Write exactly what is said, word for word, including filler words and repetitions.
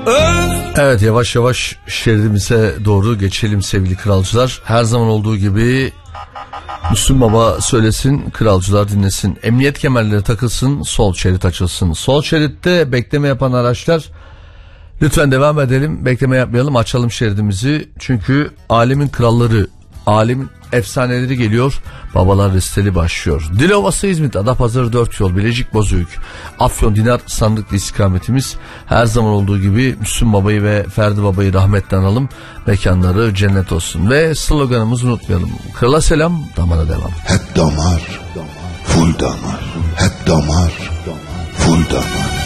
Evet, yavaş yavaş şeridimize doğru geçelim sevgili kralcılar. Her zaman olduğu gibi Müslüm Baba söylesin, kralcılar dinlesin. Emniyet kemerleri takılsın, sol şerit açılsın. Sol şeritte bekleme yapan araçlar lütfen devam edelim, bekleme yapmayalım, açalım şeridimizi. Çünkü alemin kralları, alemin efsaneleri geliyor. Babalar listeli başlıyor. Dilovası, İzmit, Adapazarı, dört yol, Bilecik, Bozüyük, Afyon, Dinar, Sandıklı istikametimiz. Her zaman olduğu gibi Müslüm Baba'yı ve Ferdi Baba'yı rahmetle analım. Mekanları cennet olsun. Ve sloganımızı unutmayalım. Krala selam, damara devam. Hep damar, full damar. Hep damar, full damar.